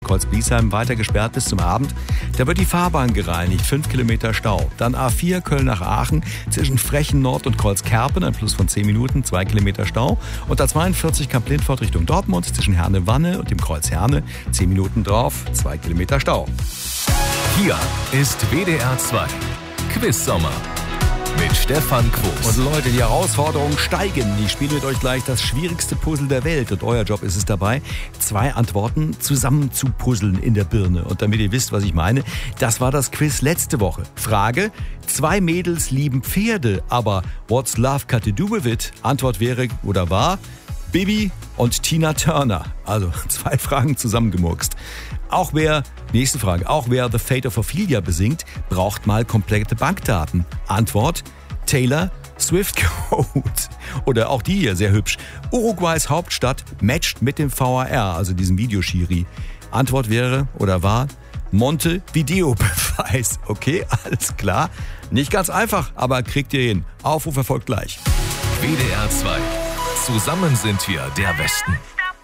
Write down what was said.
Kreuz-Biesheim weiter gesperrt bis zum Abend. Da wird die Fahrbahn gereinigt, 5 Kilometer Stau. Dann A4 Köln nach Aachen zwischen Frechen Nord und Kreuzkerpen, ein Plus von 10 Minuten, 2 Kilometer Stau. Und A42 Kamp-Lindfort Richtung Dortmund zwischen Herne-Wanne und dem Kreuz Herne, 10 Minuten drauf, 2 Kilometer Stau. Hier ist WDR 2 Quiz-Sommer mit Stefan Quos. Und Leute, die Herausforderungen steigen. Ich spiele mit euch gleich das schwierigste Puzzle der Welt. Und euer Job ist es dabei, 2 Antworten zusammen zu puzzeln in der Birne. Und damit ihr wisst, was ich meine, das war das Quiz letzte Woche. Frage: 2 Mädels lieben Pferde, aber what's love got to do with it? Antwort wäre oder war Bibi und Tina Turner. Also 2 Fragen zusammengemurkst. Nächste Frage, auch wer The Fate of Ophelia besingt, braucht mal komplette Bankdaten. Antwort: Taylor Swift Code. Oder auch die hier, sehr hübsch. Uruguays Hauptstadt matcht mit dem VAR, also diesem Videoschiri. Antwort wäre oder war Montevideo-Beweis. Okay, alles klar. Nicht ganz einfach, aber kriegt ihr hin. Aufruf erfolgt gleich. WDR 2. Zusammen sind wir der Westen.